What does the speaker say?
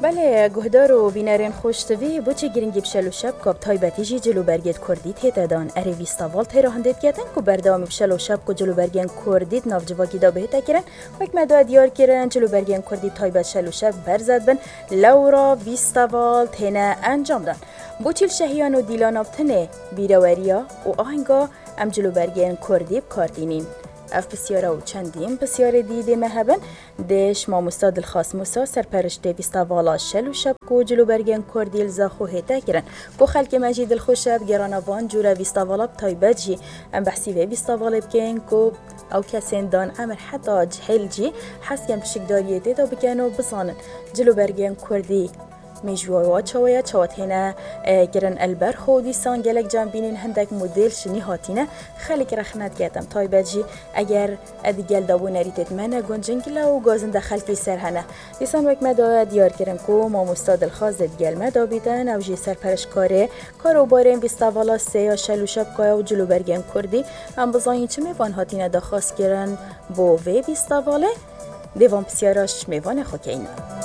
بله گهدار و بینرین خوشتوی بچه گرینگی بشل و شب کاب تایبتی جی جلو برگید کردی تیتا دان اره ویستاوال تیرا هندید گتن که بردامی بشل و شب که جلو برگین کردید ناف جواگی دا بهتا کرن وک مداد دیار کرن جلو برگین کردی تایبت شل و شب برزد بن لورا ویستاوال تینا انجام دان بوچیل شهیان و دیلان آفتنه بیراوریا و آهنگا ام جلو برگین کردی بکاردینین اف بسیاره و چندیم بسیاره دیده مهبن دش ما مستاد الخاص موسا سرپرشته ویستاوالا شل و شب کو جلو برگن کردیل زاخو هیتا کرن کو خلک مجید الخوشب گرانوان جورا ویستاوالا بتایبت جی ام بحثی و ویستاوالا بکن کو او کسین دان امر حتی جهل جی حسیم بشکداریته دا بکنو بزانن جلو برگن کردی میجووا چویا چوات هنا گرن البر خودی سان گلک جنبینین هندک مدل شنی هاتینه خلک رخنت گتم تایبجی اگر ادیگل دابو نریتت منه گنجنگلا و گازن دخل کی سرهنه دیسان وک مدا دیار کرن کو ما مستاد الخاص دیگل مدا بیدن او جی سرپرش کارو بارین بیستاوالا سیا شلو شب کایا و جلو برگن کردی ام بزاین چه میوان هاتینه دا خاص کرن بو وی بیستاواله دیوان بسیاراش میوان خوکین